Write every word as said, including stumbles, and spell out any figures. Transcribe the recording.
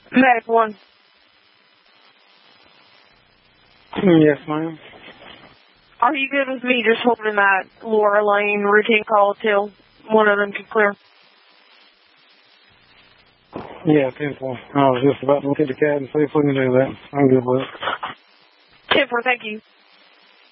Medic one. Yes, ma'am. Are you good with me just holding that Laura Lane routine call till one of them can clear? Yeah, ten four. I was just about to look at the cat and see if we can do that. I'm good with it. ten four, thank you.